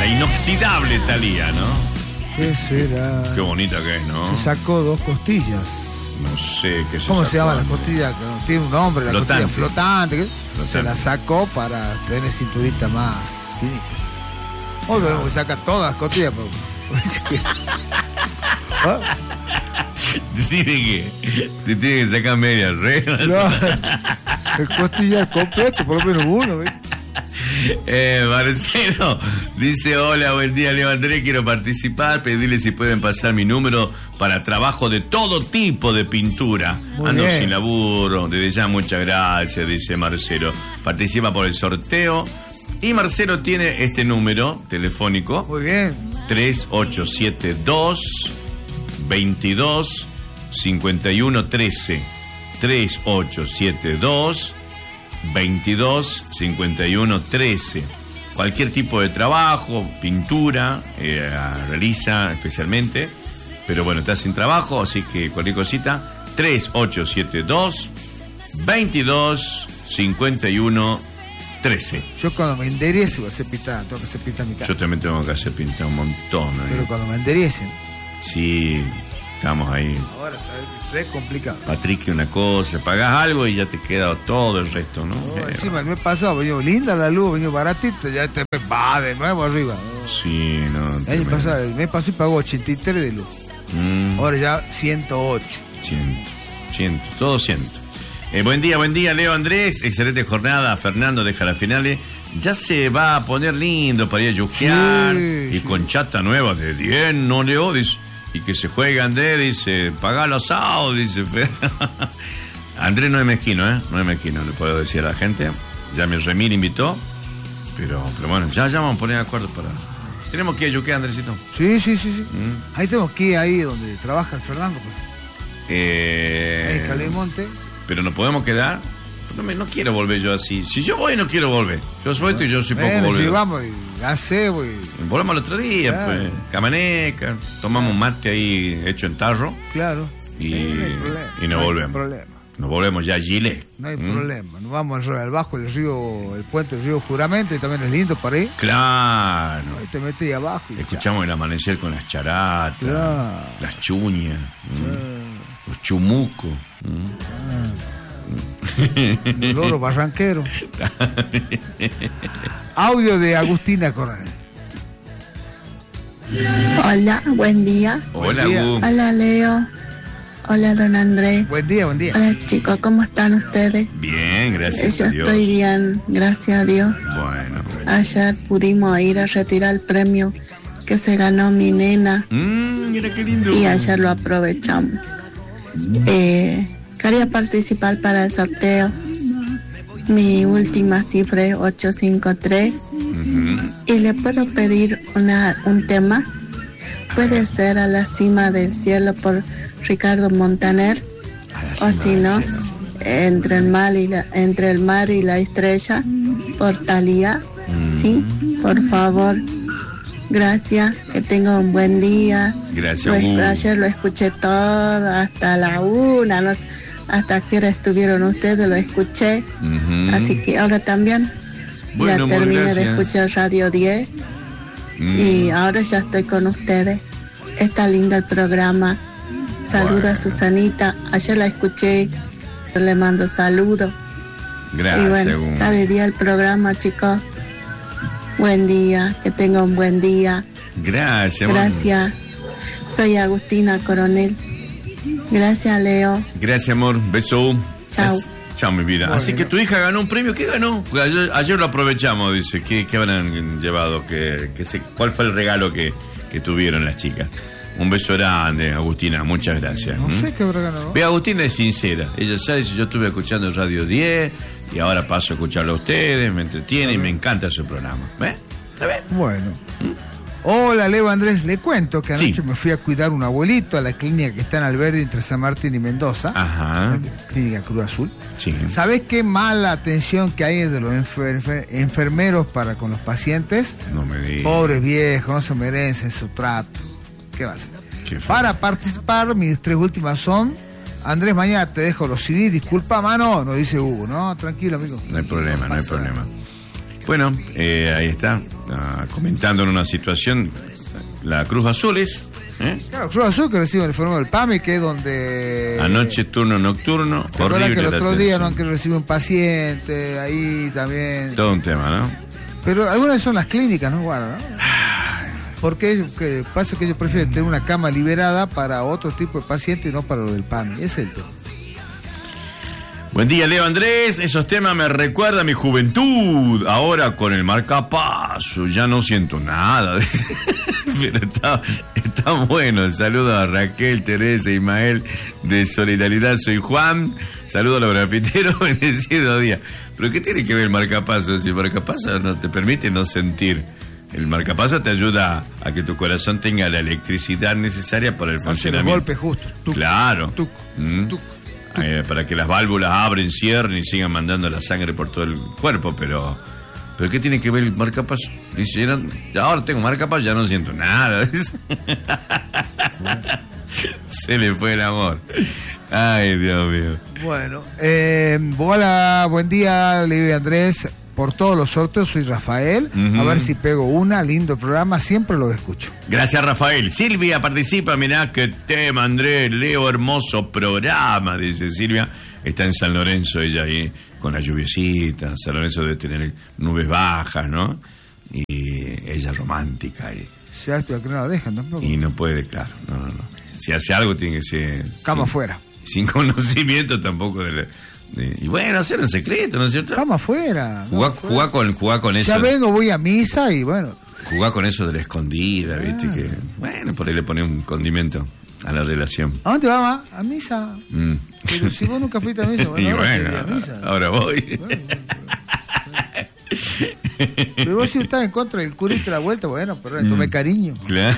La inoxidable Thalía, ¿no? ¿Qué será? Qué bonita que es, ¿no? Se sacó 2 costillas. No sé qué se ¿Cómo sacó? se llama la costilla? Tiene un nombre, la Flotante. costilla flotante. Flotante. Se la sacó para tener cinturita más finita. Hoy lo vemos que saca todas las costillas. ¿Ah? Te tiene que sacar media regla. No, el costilla completo, por lo menos uno, ¿ves? Marcelo dice: hola, buen día, Leo Andrés, quiero participar, pedirle si pueden pasar mi número para trabajo de todo tipo de pintura. Muy Ando bien. sin laburo, desde ya muchas gracias, dice Marcelo. Participa por el sorteo y Marcelo tiene este número telefónico: Muy bien. 3872 22 51 13. 3872 22 51 13. Cualquier tipo de trabajo, pintura, realiza especialmente. Pero bueno, está sin trabajo, así que cualquier cosita. 3872 22 51 13. Yo cuando me enderece voy a hacer pintada, tengo que hacer pintada en mi casa. Yo también tengo que hacer pintar un montón. Pero cuando me enderecen, Sí, estamos ahí. ahora es re complicado. Patrick, una cosa, pagás algo y ya te queda todo el resto, ¿no? No, encima el mes pasado venido linda la luz, venido baratito, ya te va de nuevo arriba. Sí, no. El año tremendo. pasado, el mes pasado pagó 83 de luz. Ahora ya 108. 100, todo 100. Buen día, Leo Andrés. Excelente jornada. Fernando deja las finales. Ya se va a poner lindo para ir a yujear. Sí, Y sí. con chata nueva de 10, no Leo, dice. Y que se juegue Andrés, dice, pagá los sábados, dice. Andrés no es mezquino, ¿eh? No es mezquino, le puedo decir a la gente. Ya mi Remir invitó. Pero bueno, ya vamos a poner de acuerdo para... Tenemos que ir a yujear, Andresito. Sí. Ahí tenemos que ir ahí donde trabaja el Fernando. Pues. Ahí en Calemonte. Pero no podemos quedar. No quiero volver yo así. Si yo voy, no quiero volver. Yo suelto y yo soy poco Bueno, si volver. vamos y hacemos y... Volvamos el otro día, Claro. pues. Camaneca, tomamos un mate ahí hecho en tarro Claro. y, Sí, no hay problema. y nos No hay volvemos. problema. Nos volvemos ya a Gile. No hay problema. Nos vamos al bajo del río, el puente del río Juramento, y también es lindo para ahí. Claro. Ahí te metes ahí abajo y Escuchamos el amanecer con las charatas, Claro. las chuñas, los chumucos. el loro barranquero. Audio de Agustina Coronel. Hola, buen día. Hola, día. Gu. Hola, Leo. Hola, don Andrés. Buen día. Hola, chicos, ¿cómo están ustedes? Bien, gracias Yo a Dios. estoy bien, gracias a Dios. Bueno. Ayer pudimos ir a retirar el premio que se ganó mi nena Mira qué lindo. y ayer lo aprovechamos. Quería participar para el sorteo. Mi última cifra es 853 y le puedo pedir un tema. Puede ser A la cima del cielo por Ricardo Montaner, o si no, entre el mar y la estrella por Thalía. Sí, por favor. Gracias, que tenga un buen día. Gracias, Gu. Ayer lo escuché todo hasta la 1, no sé, hasta que hora estuvieron ustedes, lo escuché. Así que ahora también Bueno, ya terminé de gracias. escuchar Radio 10 y ahora ya estoy con ustedes. Está lindo el programa. Saluda Bueno. a Susanita, ayer la escuché, le mando saludos. Gracias, Y bueno, Gu. está de día el programa, chicos. Buen día, que tenga un buen día. Gracias, Gu. Gracias. Soy Agustina Coronel. Gracias, Leo. Gracias, amor. Beso. Chao. Chao, mi vida. Bueno. Así que tu hija ganó un premio. ¿Qué ganó? Porque ayer lo aprovechamos, dice. ¿Qué habrán llevado? ¿Cuál fue el regalo que tuvieron las chicas? Un beso grande, Agustina. Muchas gracias. No sé qué habrá ganado. Ve, Agustina es sincera. Ella ya dice, yo estuve escuchando Radio 10 y ahora paso a escucharlo a ustedes, me entretiene y me encanta su programa. ¿Ves? ¿Está bien? Bueno. Hola, Leo Andrés. Le cuento que anoche Sí. me fui a cuidar un abuelito a la clínica que está en Alberdi entre San Martín y Mendoza. Ajá. La clínica Cruz Azul. Sí. ¿Sabés qué mala atención que hay de los enfermeros para con los pacientes? No me digas. Pobres viejos, no se merecen su trato. ¿Qué va a hacer? Qué feo. Para participar, mis 3 últimas son: Andrés, mañana te dejo los CD. Disculpa, mano, nos dice Hugo. No, tranquilo, amigo. No hay problema, no hay problema. Bueno, ahí está, comentando en una situación, la Cruz Azules. Claro, Cruz Azul que recibe el informe del PAMI, que es donde... Anoche, turno nocturno, horrible. Que el otro día no que recibe un paciente, ahí también... Todo un tema, ¿no? Pero algunas son las clínicas, ¿no? Bueno, ¿no? Porque pasa que ellos prefieren tener una cama liberada para otro tipo de pacientes y no para lo del PAMI. Ese es el tema. Buen día, Leo Andrés. Esos temas me recuerdan a mi juventud. Ahora con el marcapaso ya no siento nada. Pero está bueno. Saludo a Raquel, Teresa, Ismael de Solidaridad. Soy Juan. Saludo a los grafiteros. Bendecido día. ¿Pero qué tiene que ver el marcapaso? Si el marcapaso no te permite no sentir. El marcapaso te ayuda a que tu corazón tenga la electricidad necesaria para el funcionamiento. El golpe justo. Tuc, claro. Tuc, tuc. Para que las válvulas abren, cierren y sigan mandando la sangre por todo el cuerpo, pero ¿qué tiene que ver el marcapaso? Dice, ahora tengo marcapaso, ya no siento nada. Se le fue el amor. Ay, Dios mío. Bueno, hola, buen día, Leo y Andrés. Por todos los sorteos, soy Rafael. A ver si pego una. Lindo programa, siempre lo escucho. Gracias, Rafael. Silvia participa. Mirá qué tema, Andrés. Leo, hermoso programa, dice Silvia. Está en San Lorenzo, ella ahí, con la lluviecita. San Lorenzo debe tener nubes bajas, ¿no? Y ella romántica. Ya estoy que no la dejan tampoco. Y no puede, claro. No. Si hace algo, tiene que ser... Cama afuera. Sin conocimiento tampoco de la... Y bueno, hacer en secreto, ¿no es cierto? Cama afuera. Jugá con eso. Ya vengo, voy a misa y bueno. Jugá con eso de la escondida, ¿viste? Que, bueno, por ahí le pone un condimento a la relación. ¿A dónde va? A misa. Pero si vos nunca fuiste a misa, bueno, y bueno, ahora voy. Pero vos si estás en contra del cura y te la vuelta, bueno, pero tomé cariño. Claro.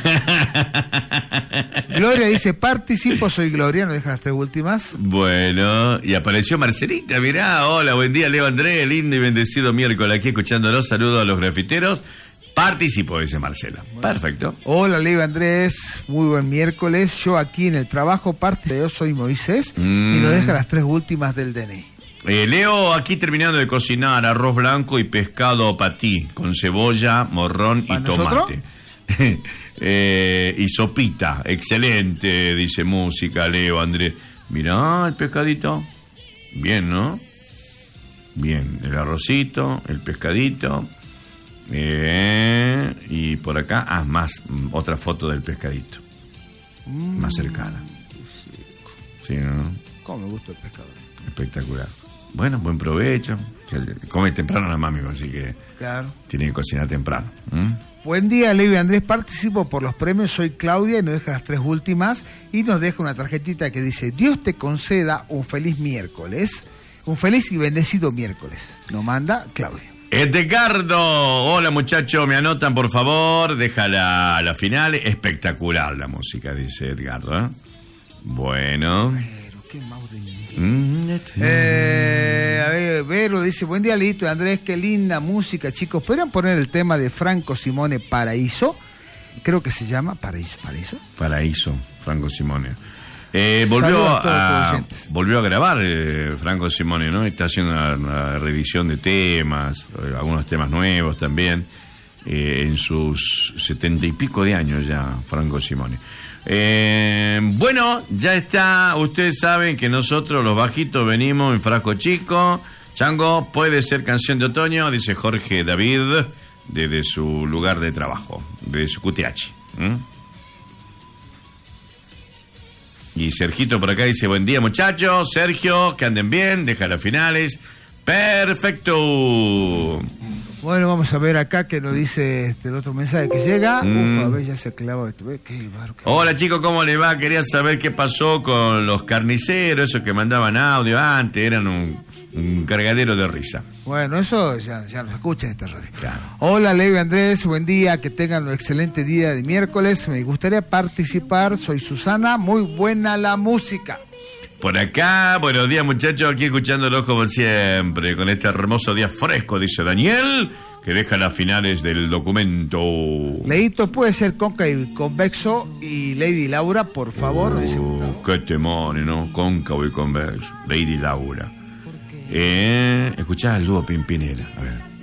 Gloria dice, participo, soy Gloria, nos deja las 3 últimas. Bueno, y apareció Marcelita, mirá, hola, buen día, Leo Andrés, lindo y bendecido miércoles, aquí escuchándolos, saludos a los grafiteros. Participo, dice Marcela. Bueno. Perfecto. Hola, Leo Andrés, muy buen miércoles, yo aquí en el trabajo participo, yo soy Moisés, y nos deja las 3 últimas del DNI. Leo, aquí terminando de cocinar arroz blanco y pescado patí, con cebolla, morrón y tomate. Y sopita, excelente, dice música, Leo, Andrés. Mirá el pescadito. Bien, ¿no? Bien, el arrocito, el pescadito. Y por acá, otra foto del pescadito. Más cercana. Sí, ¿no? ¿Cómo me gusta el pescado? Espectacular. Bueno, buen provecho. Come temprano la mami, así que claro. Tiene que cocinar temprano. Buen día, Leo y Andrés. Participo por los premios. Soy Claudia y nos deja las 3 últimas. Y nos deja una tarjetita que dice: Dios te conceda un feliz miércoles. Un feliz y bendecido miércoles. Nos manda Claudia. Edgardo, hola muchachos, me anotan por favor. Deja la final. Espectacular la música, dice Edgardo. Bueno. Pero qué mouse de a ver, Vero dice: buen día, Lito y Andrés, qué linda música, chicos. ¿Podrían poner el tema de Franco Simone, Paraíso? Creo que se llama Paraíso. Franco Simone. Volvió a grabar Franco Simone, ¿no? Está haciendo una revisión de temas, algunos temas nuevos también, en sus 70 y pico de años ya, Franco Simone. Bueno, ya está. Ustedes saben que nosotros los bajitos venimos en frasco chico. Chango, puede ser canción de otoño, dice Jorge David, desde su lugar de trabajo, desde su QTH. Y Sergito por acá dice: buen día muchachos. Sergio, que anden bien, deja las finales. Perfecto. Bueno, vamos a ver acá que nos dice el otro mensaje que llega. A ver, ya se clava esto. Hola chicos, ¿cómo les va? Quería saber qué pasó con los carniceros, esos que mandaban audio antes, eran un cargadero de risa. Bueno, eso ya nos escucha en esta radio. Claro. Hola, Leo y Andrés, buen día, que tengan un excelente día de miércoles. Me gustaría participar, soy Susana, muy buena la música. Por acá, buenos días muchachos, aquí escuchándolos como siempre, con este hermoso día fresco, dice Daniel, que deja las finales del documento. Leito, puede ser cóncavo y convexo, y Lady Laura, por favor, dice. Qué temón, ¿no? Cóncavo y convexo, Lady Laura. Escuchá al dúo Pimpinela, a ver.